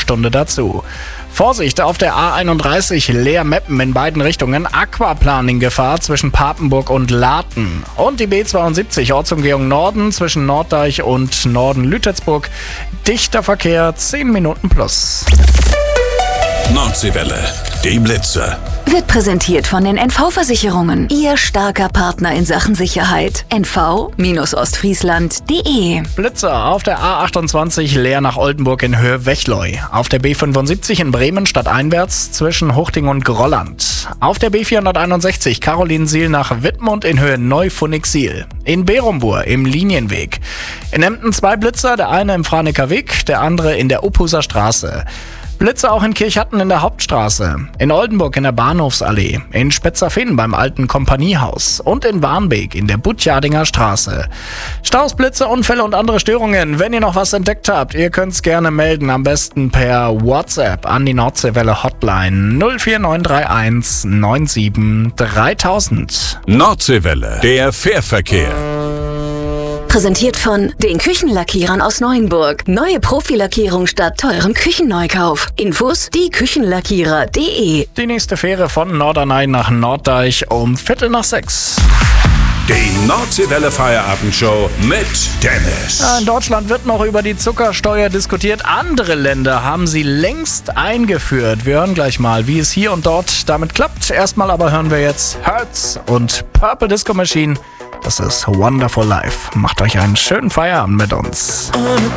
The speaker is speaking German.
Stunde dazu. Vorsicht auf der A31 Leer-Meppen in beiden Richtungen. Aquaplaning-Gefahr zwischen Papenburg und Laten. Und die B72 Ortsumgehung Norden zwischen Norddeich und Norden-Lütetzburg. Dichter Verkehr, 10 Minuten plus. Nordseewelle, die Blitzer. Wird präsentiert von den NV-Versicherungen. Ihr starker Partner in Sachen Sicherheit. NV-Ostfriesland.de. Blitzer auf der A28 Leer nach Oldenburg in Höhe Wechleu. Auf der B75 in Bremen stadteinwärts zwischen Huchting und Grolland. Auf der B461 Carolinsiel nach Wittmund in Höhe Neufunixiel. In Berumbur im Linienweg. In Emden 2 Blitzer, der eine im Franeker Weg, der andere in der Uphuser Straße. Blitze auch in Kirchhatten in der Hauptstraße, in Oldenburg in der Bahnhofsallee, in Spetzerfehn beim alten Kompaniehaus und in Warnbeek in der Butjadinger Straße. Staus, Blitze, Unfälle und andere Störungen. Wenn ihr noch was entdeckt habt, ihr könnt's gerne melden, am besten per WhatsApp an die Nordseewelle Hotline 04931 97 3000. Nordseewelle, der Fährverkehr. Präsentiert von den Küchenlackierern aus Neuenburg. Neue Profilackierung statt teurem Küchenneukauf. Infos dieküchenlackierer.de. Die nächste Fähre von Norderney nach Norddeich um 5:45. Die Nordseewelle Feierabendshow mit Dennis. In Deutschland wird noch über die Zuckersteuer diskutiert. Andere Länder haben sie längst eingeführt. Wir hören gleich mal, wie es hier und dort damit klappt. Erstmal aber hören wir jetzt Hertz und Purple Disco Machine. Das ist Wonderful Life. Macht euch einen schönen Feierabend mit uns.